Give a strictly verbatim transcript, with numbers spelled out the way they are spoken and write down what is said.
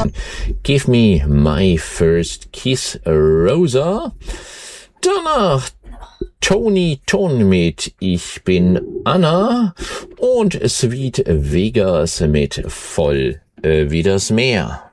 Give Me My First Kiss, Rosa. Danach Tony Ton mit Ich bin Anna und Sweet Vegas mit Voll äh, wie das Meer.